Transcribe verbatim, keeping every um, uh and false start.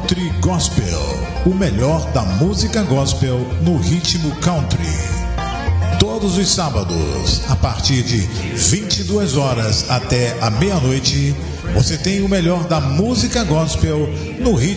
Country Gospel, o melhor da música gospel no ritmo country. Todos os sábados, a partir de vinte e duas horas até a meia-noite, você tem o melhor da música gospel no ritmo